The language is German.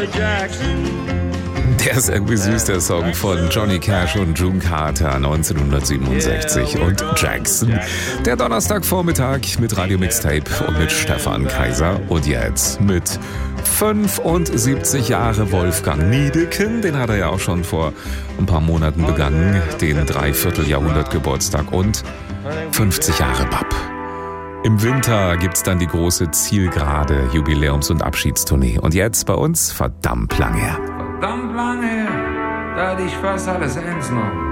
Der ist irgendwie süß, der Song von Johnny Cash und June Carter 1967 und Jackson. Der Donnerstagvormittag mit Radio Mixtape und mit Stefan Kaiser. Und jetzt mit 75 Jahre Wolfgang Niedecken. Den hat er ja auch schon vor ein paar Monaten begangen. Den Dreivierteljahrhundert Geburtstag und 50 Jahre Bab. Im Winter gibt's dann die große Zielgerade Jubiläums- und Abschiedstournee. Und jetzt bei uns verdammt lang her. Verdammt lange her, da hatte ich fast alles eins noch.